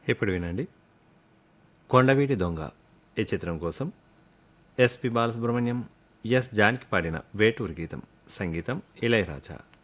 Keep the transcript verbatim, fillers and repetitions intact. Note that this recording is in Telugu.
ఇప్పుడు వినండి కొండవీటి దొంగ ఈ చిత్రం కోసం ఎస్పి బాలసుబ్రహ్మణ్యం ఎస్ జానకి పాడిన వేటూరు గీతం సంగీతం ఇళయరాజా.